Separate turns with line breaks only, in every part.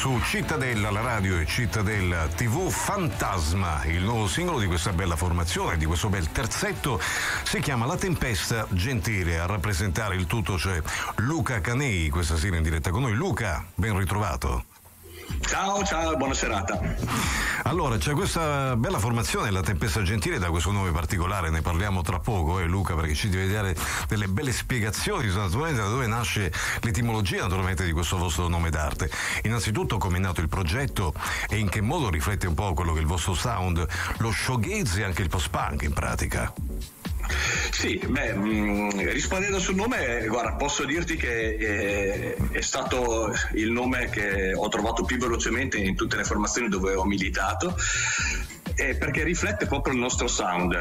su Cittadella, la radio e Cittadella TV, Fantasma, il nuovo singolo di questa bella formazione, di questo bel terzetto, si chiama La Tempesta Gentile. A rappresentare il tutto c'è Luca Canei, questa sera in diretta con noi. Luca, ben ritrovato.
Ciao, buona serata.
Allora, c'è questa bella formazione, La Tempesta Gentile, da questo nome particolare, ne parliamo tra poco, Luca, perché ci devi dare delle belle spiegazioni naturalmente da dove nasce l'etimologia naturalmente di questo vostro nome d'arte. Innanzitutto, come è nato il progetto e in che modo riflette un po' quello che è il vostro sound, lo shoegaze e anche il post-punk in pratica.
Sì, rispondendo sul nome, guarda, posso dirti che è stato il nome che ho trovato più velocemente in tutte le formazioni dove ho militato, perché riflette proprio il nostro sound.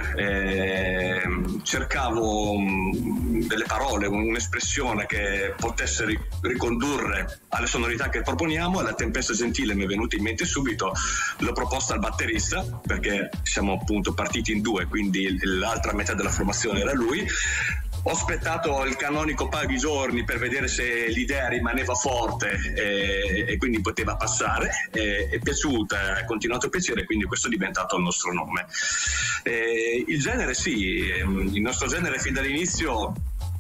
Cercavo delle parole, un'espressione che potesse ricondurre alle sonorità che proponiamo, e La Tempesta Gentile mi è venuta in mente subito. L'ho proposta al batterista, perché siamo appunto partiti in due, quindi l'altra metà della formazione era lui. Ho aspettato il canonico paio di giorni per vedere se l'idea rimaneva forte e quindi poteva passare. È piaciuta, è continuato a piacere, quindi questo è diventato il nostro nome. Il genere, sì, il nostro genere fin dall'inizio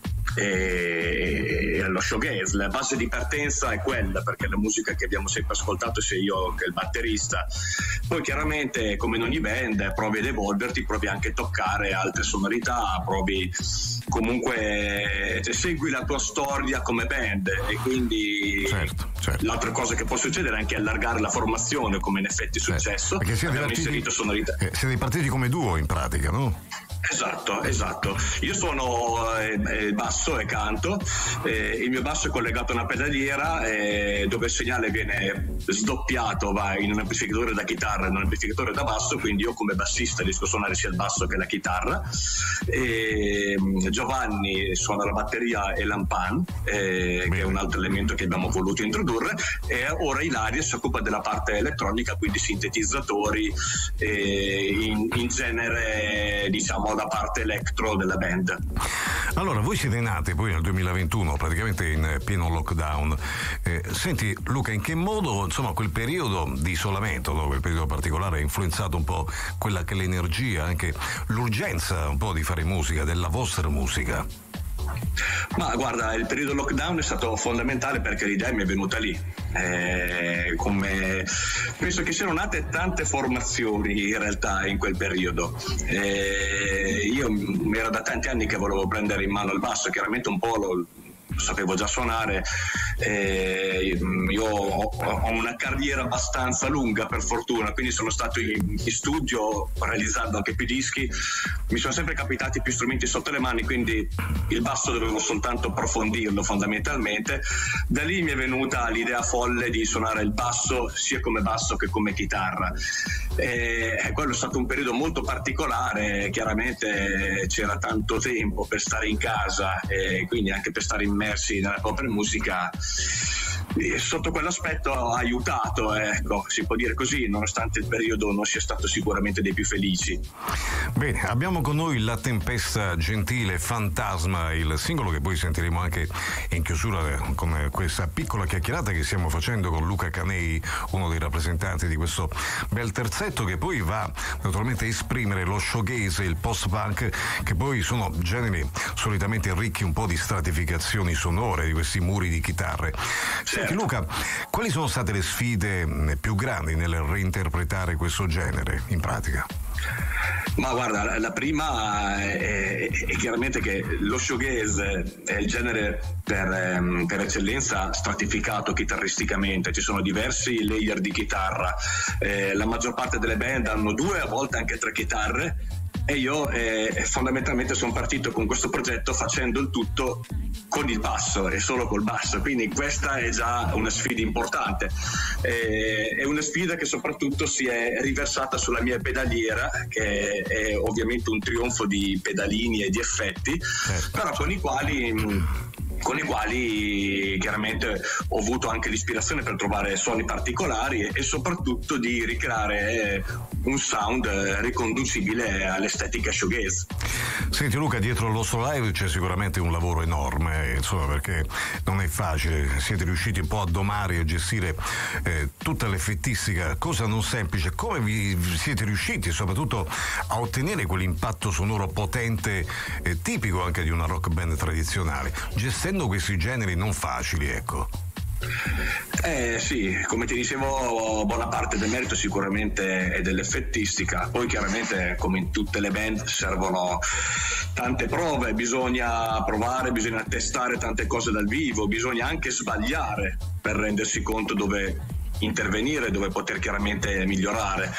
è lo shoegaze. La base di partenza è quella, perché la musica che abbiamo sempre ascoltato sia io che il batterista. Poi chiaramente, come in ogni band, provi ad evolverti, provi anche a toccare altre sonorità, provi comunque, segui la tua storia come band, e quindi
certo.
L'altra cosa che può succedere è anche allargare la formazione, come in effetti è successo,
perché abbiamo inserito sonorità. Siete partiti come duo in pratica, no?
Esatto. Io suono il basso e canto. Il mio basso è collegato a una pedaliera dove il segnale viene sdoppiato, va in un amplificatore da chitarra e in un amplificatore da basso, quindi io come bassista riesco a suonare sia il basso che la chitarra. Giovanni suona la batteria e l'ampan, che è un altro elemento che abbiamo voluto introdurre, e ora Ilaria si occupa della parte elettronica, quindi sintetizzatori, in genere, diciamo, la parte electro della band.
Allora, voi siete nati poi nel 2021, praticamente in pieno lockdown. Senti Luca, in che modo, insomma, quel periodo di isolamento, no? Quel periodo particolare, ha influenzato un po' quella che è l'energia, anche l'urgenza un po' di fare musica, della vostra musica?
Ma guarda, il periodo lockdown è stato fondamentale perché l'idea mi è venuta lì. Come penso che siano nate tante formazioni in realtà in quel periodo. Io era da tanti anni che volevo prendere in mano il basso, chiaramente un po' lo sapevo già suonare. Io ho una carriera abbastanza lunga, per fortuna, quindi sono stato in studio realizzando anche più dischi, mi sono sempre capitati più strumenti sotto le mani, quindi il basso dovevo soltanto approfondirlo fondamentalmente. Da lì mi è venuta l'idea folle di suonare il basso sia come basso che come chitarra. Quello è stato un periodo molto particolare, chiaramente c'era tanto tempo per stare in casa e quindi anche per stare immersi nella propria musica. Sotto quell'aspetto ha aiutato, ecco, si può dire così, nonostante il periodo non sia stato sicuramente dei più felici.
Bene, abbiamo con noi La Tempesta Gentile, Fantasma, il singolo che poi sentiremo anche in chiusura con questa piccola chiacchierata che stiamo facendo con Luca Canei, uno dei rappresentanti di questo bel terzetto che poi va naturalmente a esprimere lo shoegaze e il post-punk, che poi sono generi solitamente ricchi un po' di stratificazioni sonore, di questi muri di chitarre. Senti Luca, quali sono state le sfide più grandi nel reinterpretare questo genere in pratica?
Ma guarda, la prima è chiaramente che lo shoegaze è il genere per eccellenza stratificato chitarristicamente. Ci sono diversi layer di chitarra, la maggior parte delle band hanno 2, a volte anche 3 chitarre, e io fondamentalmente sono partito con questo progetto facendo il tutto con il basso e solo col basso, quindi questa è già una sfida importante, è una sfida che soprattutto si è riversata sulla mia pedaliera, che è ovviamente un trionfo di pedalini e di effetti, però con i quali con i quali chiaramente ho avuto anche l'ispirazione per trovare suoni particolari e soprattutto di ricreare un sound riconducibile all'estetica shoegaze.
Senti Luca, dietro all'Osso Live c'è sicuramente un lavoro enorme, insomma, perché non è facile, siete riusciti un po' a domare e a gestire tutta l'effettistica, cosa non semplice. Come vi siete riusciti soprattutto a ottenere quell'impatto sonoro potente, tipico anche di una rock band tradizionale, gestendo questi generi non facili, ecco?
Sì, come ti dicevo, buona parte del merito sicuramente è dell'effettistica, poi chiaramente come in tutte le band servono tante prove, bisogna provare, bisogna testare tante cose dal vivo, bisogna anche sbagliare per rendersi conto dove intervenire, dove poter chiaramente migliorare.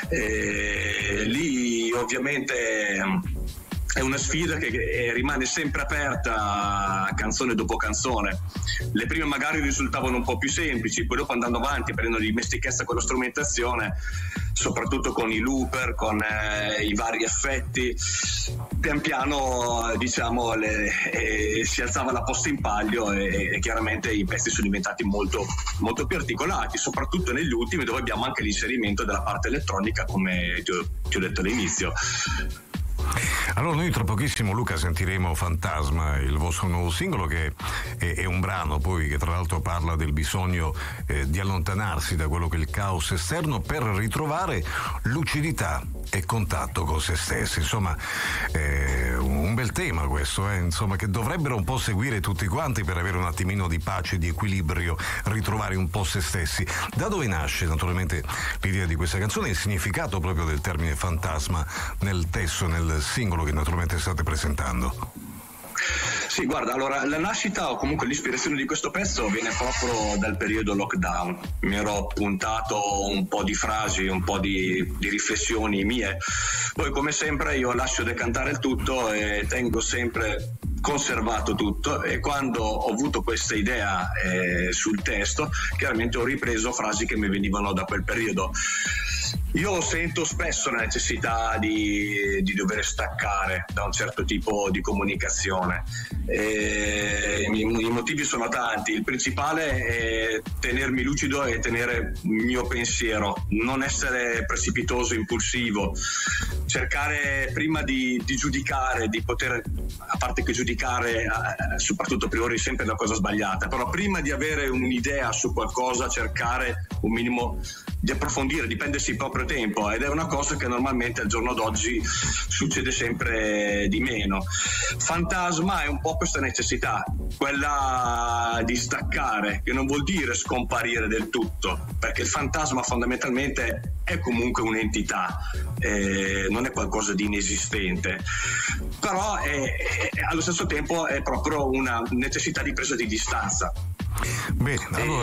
Lì ovviamente è una sfida che rimane sempre aperta canzone dopo canzone. Le prime magari risultavano un po' più semplici, poi dopo andando avanti, prendendo dimestichezza con la strumentazione, soprattutto con i looper, con i vari effetti, pian piano diciamo si alzava la posta in palio e chiaramente i pezzi sono diventati molto, molto più articolati, soprattutto negli ultimi, dove abbiamo anche l'inserimento della parte elettronica, come ti ho detto all'inizio.
Allora noi tra pochissimo, Luca, sentiremo Fantasma, il vostro nuovo singolo, che è un brano poi che tra l'altro parla del bisogno di allontanarsi da quello che è il caos esterno per ritrovare lucidità e contatto con se stessi. Insomma, un bel tema questo, insomma, che dovrebbero un po' seguire tutti quanti per avere un attimino di pace, di equilibrio, ritrovare un po' se stessi. Da dove nasce naturalmente l'idea di questa canzone e il significato proprio del termine fantasma nel testo, nel singolo che naturalmente state presentando?
Sì, guarda, allora la nascita o comunque l'ispirazione di questo pezzo viene proprio dal periodo lockdown. Mi ero puntato un po' di frasi, un po' di riflessioni mie. Poi come sempre io lascio decantare il tutto e tengo sempre conservato tutto, e quando ho avuto questa idea sul testo, chiaramente ho ripreso frasi che mi venivano da quel periodo. Io sento spesso la necessità di dover staccare da un certo tipo di comunicazione. I motivi sono tanti. Il principale è tenermi lucido e tenere il mio pensiero, non essere precipitoso, impulsivo, cercare prima di giudicare, di poter, a parte che giudicare soprattutto a priori sempre è una cosa sbagliata, però prima di avere un'idea su qualcosa cercare un minimo di approfondire, di prendersi il proprio tempo, ed è una cosa che normalmente al giorno d'oggi succede sempre di meno. Fantasma è un po' questa necessità, quella di staccare, che non vuol dire scomparire del tutto, perché il fantasma fondamentalmente è comunque un'entità, non è qualcosa di inesistente, però allo stesso tempo è proprio una necessità di presa di distanza.
Bene, allora...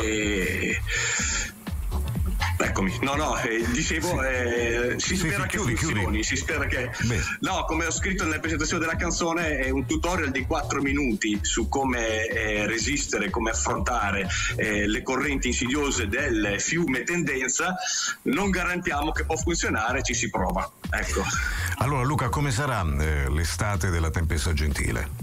Eccomi, dicevo, si spera che funzioni, si spera che... No, come ho scritto nella presentazione della canzone, è un tutorial di 4 minuti su come resistere, come affrontare le correnti insidiose del fiume tendenza. Non garantiamo che può funzionare, ci si prova, ecco.
Allora Luca, come sarà l'estate della Tempesta Gentile?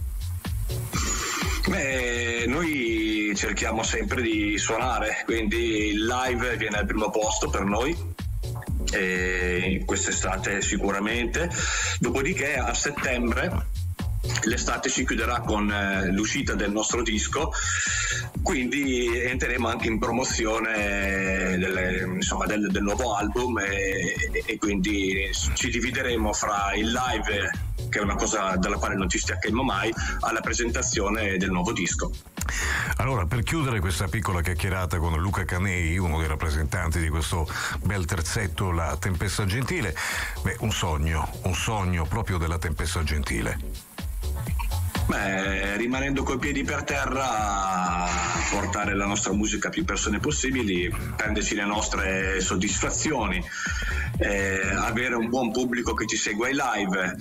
Noi cerchiamo sempre di suonare, quindi il live viene al primo posto per noi, quest'estate sicuramente. Dopodiché a settembre l'estate si chiuderà con l'uscita del nostro disco, quindi entreremo anche in promozione del nuovo album e quindi ci divideremo fra il live, che è una cosa dalla quale non ci staccheremo mai, alla presentazione del nuovo disco.
Allora, per chiudere questa piccola chiacchierata con Luca Canei, uno dei rappresentanti di questo bel terzetto, La Tempesta Gentile, un sogno proprio della Tempesta Gentile.
Rimanendo coi piedi per terra, portare la nostra musica a più persone possibili, prenderci le nostre soddisfazioni, avere un buon pubblico che ci segue ai live,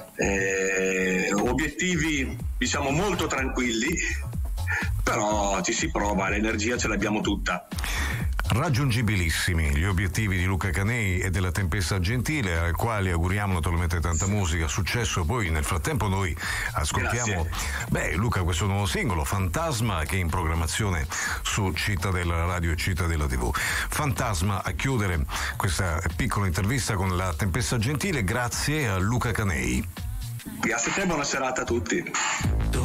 obiettivi diciamo molto tranquilli, però ci si prova, l'energia ce l'abbiamo tutta.
Raggiungibilissimi gli obiettivi di Luca Canei e della Tempesta Gentile, ai quali auguriamo naturalmente tanta musica, successo. Poi nel frattempo noi ascoltiamo Luca, questo nuovo singolo Fantasma, che è in programmazione su Cittadella Radio e Cittadella TV. Fantasma a chiudere questa piccola intervista con la Tempesta Gentile, grazie a Luca Canei.
Grazie a te, buona serata a tutti.